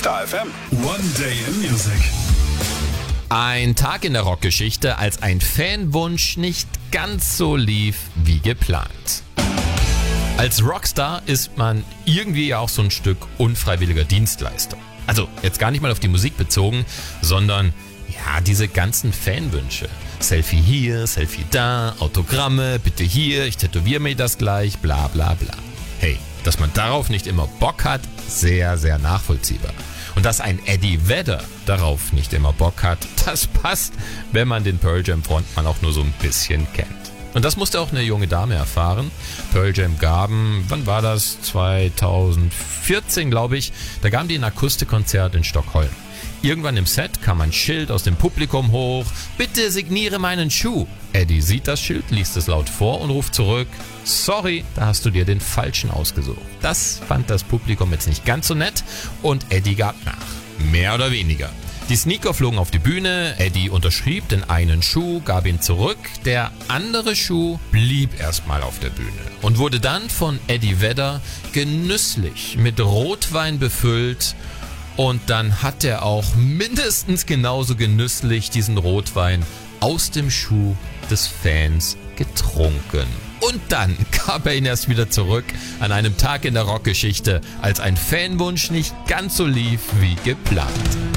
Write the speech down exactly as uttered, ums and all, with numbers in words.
Star F M. One Day in Music. Ein Tag in der Rockgeschichte, als ein Fanwunsch nicht ganz so lief wie geplant. Als Rockstar ist man irgendwie ja auch so ein Stück unfreiwilliger Dienstleister. Also jetzt gar nicht mal auf die Musik bezogen, sondern ja, diese ganzen Fanwünsche. Selfie hier, Selfie da, Autogramme, bitte hier, ich tätowiere mir das gleich, bla bla bla. Hey, dass man darauf nicht immer Bock hat, sehr, sehr nachvollziehbar. Und dass ein Eddie Vedder darauf nicht immer Bock hat, das passt, wenn man den Pearl Jam Frontmann auch nur so ein bisschen kennt. Und das musste auch eine junge Dame erfahren. Pearl Jam gaben, wann war das? zweitausendvierzehn, glaube ich. Da gaben die ein Akustikkonzert in Stockholm. Irgendwann im Set kam ein Schild aus dem Publikum hoch. Bitte signiere meinen Schuh. Eddie sieht das Schild, liest es laut vor und ruft zurück. Sorry, da hast du dir den falschen ausgesucht. Das fand das Publikum jetzt nicht ganz so nett und Eddie gab nach. Mehr oder weniger. Die Sneaker flogen auf die Bühne, Eddie unterschrieb den einen Schuh, gab ihn zurück. Der andere Schuh blieb erstmal auf der Bühne und wurde dann von Eddie Vedder genüsslich mit Rotwein befüllt. Und dann hat er auch mindestens genauso genüsslich diesen Rotwein aus dem Schuh des Fans getrunken. Und dann gab er ihn erst wieder zurück an einem Tag in der Rockgeschichte, als ein Fanwunsch nicht ganz so lief wie geplant.